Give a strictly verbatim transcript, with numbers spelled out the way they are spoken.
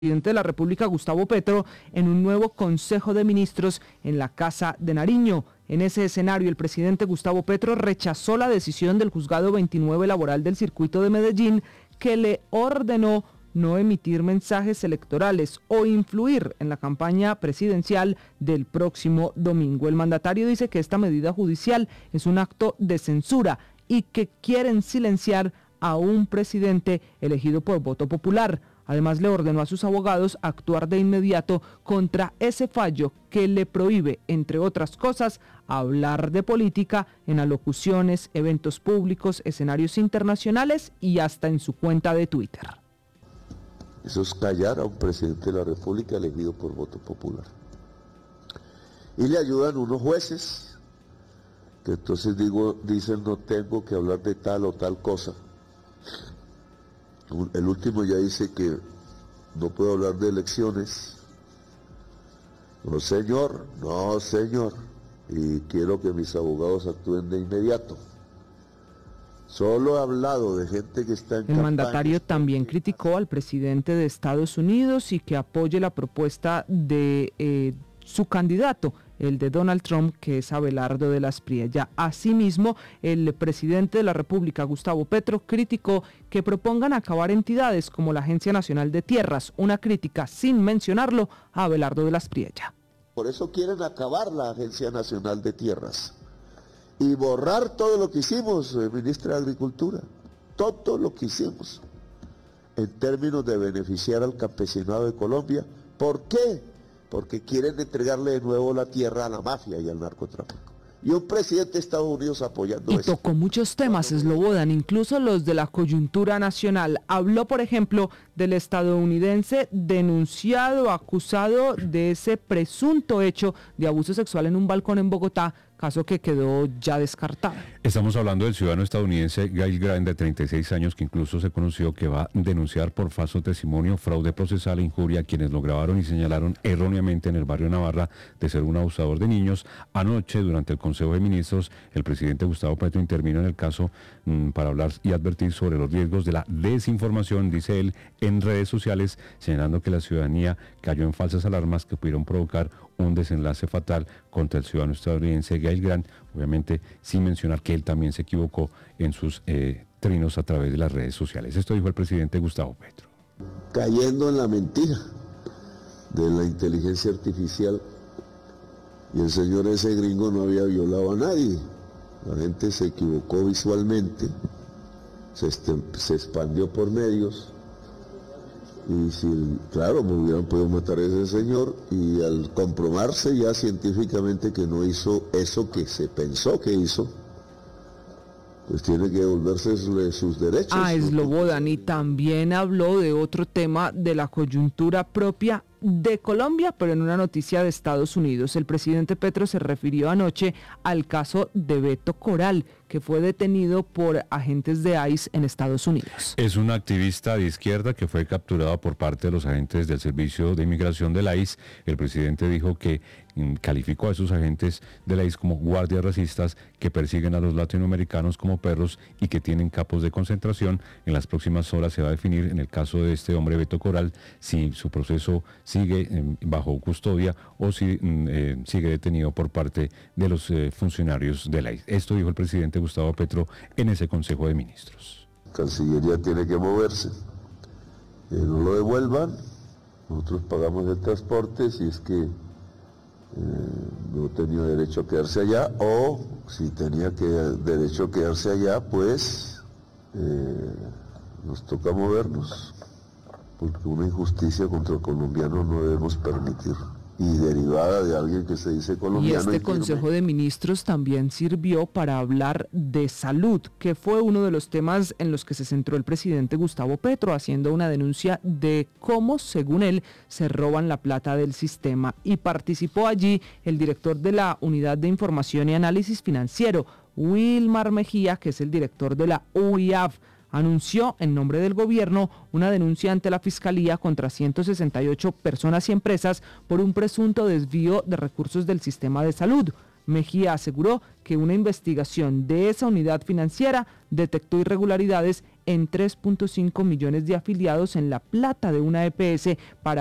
presidente de la República, Gustavo Petro, en un nuevo Consejo de Ministros en la Casa de Nariño. En ese escenario, el presidente Gustavo Petro rechazó la decisión del Juzgado veintinueve Laboral del Circuito de Medellín, que le ordenó no emitir mensajes electorales o influir en la campaña presidencial del próximo domingo. El mandatario dice que esta medida judicial es un acto de censura y que quieren silenciar a un presidente elegido por voto popular. Además, le ordenó a sus abogados actuar de inmediato contra ese fallo que le prohíbe, entre otras cosas, hablar de política en alocuciones, eventos públicos, escenarios internacionales y hasta en su cuenta de Twitter. Eso es callar a un presidente de la República elegido por voto popular. Y le ayudan unos jueces, que entonces digo, dicen no tengo que hablar de tal o tal cosa. El último ya dice que no puedo hablar de elecciones. No, señor, no, señor. Y quiero que mis abogados actúen de inmediato. Solo he hablado de gente que está en El mandatario también criticó al presidente de Estados Unidos y que apoye la propuesta de eh, su candidato, el de Donald Trump, que es Abelardo de la Espriella. Asimismo, el presidente de la República, Gustavo Petro, criticó que propongan acabar entidades como la Agencia Nacional de Tierras, una crítica, sin mencionarlo, a Abelardo de la Espriella. Por eso quieren acabar la Agencia Nacional de Tierras y borrar todo lo que hicimos, eh, ministra de Agricultura, todo lo que hicimos en términos de beneficiar al campesinado de Colombia. ¿Por qué? Porque quieren entregarle de nuevo la tierra a la mafia y al narcotráfico. Y un presidente de Estados Unidos apoyando y eso. Y tocó muchos temas, Slobodan, incluso los de la coyuntura nacional. Habló, por ejemplo, del estadounidense denunciado, acusado de ese presunto hecho de abuso sexual en un balcón en Bogotá, caso que quedó ya descartado. Estamos hablando del ciudadano estadounidense Gail Grant, de treinta y seis años, que incluso se conoció que va a denunciar por falso testimonio, fraude procesal e injuria a quienes lo grabaron y señalaron erróneamente en el barrio Navarra de ser un abusador de niños. Anoche, durante el Consejo de Ministros, el presidente Gustavo Petro intervino en el caso mmm, para hablar y advertir sobre los riesgos de la desinformación, dice él, en redes sociales, señalando que la ciudadanía cayó en falsas alarmas que pudieron provocar un desenlace fatal contra el ciudadano estadounidense Gail Grant, obviamente sin mencionar que él también se equivocó en sus eh, trinos a través de las redes sociales. Esto dijo el presidente Gustavo Petro. Cayendo en la mentira de la inteligencia artificial, y el señor ese gringo no había violado a nadie. La gente se equivocó visualmente, se, este, se expandió por medios. Y si, claro, me hubieran podido matar a ese señor, y al comprobarse ya científicamente que no hizo eso que se pensó que hizo, pues tiene que devolverse sus, sus derechos. Ah, Slobodan, y también habló de otro tema de la coyuntura propia de Colombia, pero en una noticia de Estados Unidos. El presidente Petro se refirió anoche al caso de Beto Coral, que fue detenido por agentes de I C E en Estados Unidos. Es un activista de izquierda que fue capturado por parte de los agentes del Servicio de Inmigración de la I C E. El presidente dijo que calificó a esos agentes de la I C E como guardias racistas que persiguen a los latinoamericanos como perros y que tienen campos de concentración. En las próximas horas se va a definir, en el caso de este hombre Beto Coral, si su proceso sigue eh, bajo custodia o si eh, sigue detenido por parte de los eh, funcionarios de la I C E. Esto dijo el presidente Gustavo Petro en ese Consejo de Ministros. Cancillería tiene que moverse, que no lo devuelvan, nosotros pagamos el transporte si es que eh, no tenía derecho a quedarse allá, o si tenía que, derecho a quedarse allá, pues eh, nos toca movernos, porque una injusticia contra el colombiano no debemos permitir, y derivada de alguien que se dice colombiano. Y este y Consejo de Ministros también sirvió para hablar de salud, que fue uno de los temas en los que se centró el presidente Gustavo Petro, haciendo una denuncia de cómo, según él, se roban la plata del sistema. Y participó allí el director de la Unidad de Información y Análisis Financiero, Wilmar Mejía, que es el director de la U I A F. Anunció en nombre del gobierno una denuncia ante la Fiscalía contra ciento sesenta y ocho personas y empresas por un presunto desvío de recursos del sistema de salud. Mejía aseguró que una investigación de esa unidad financiera detectó irregularidades en tres punto cinco millones de afiliados en la plata de una E P S para